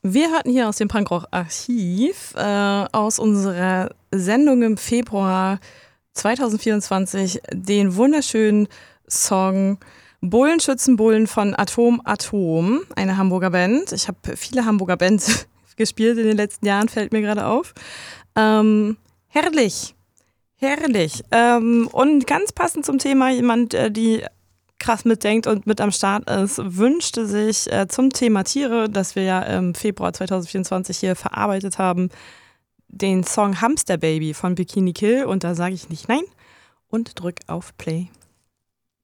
Wir hörten hier aus dem Punkrock-Archiv aus unserer Sendung im Februar 2024 den wunderschönen Song Bullen schützen Bullen von Atom Atom, eine Hamburger Band. Ich habe viele Hamburger Bands gespielt in den letzten Jahren, fällt mir gerade auf. Herrlich. Und ganz passend zum Thema, jemand, die krass mitdenkt und mit am Start ist, wünschte sich zum Thema Tiere, das wir ja im Februar 2024 hier verarbeitet haben, den Song Hamster Baby von Bikini Kill. Und da sage ich nicht nein und drück auf Play.